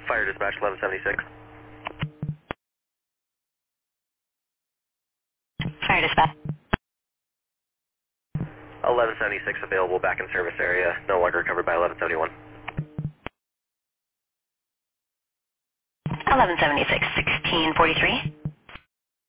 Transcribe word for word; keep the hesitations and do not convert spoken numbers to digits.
Fire dispatch eleven seventy-six. Fire dispatch. eleven seventy-six available back in service area. No longer covered by eleven seventy-one. eleven seventy-six, sixteen forty-three.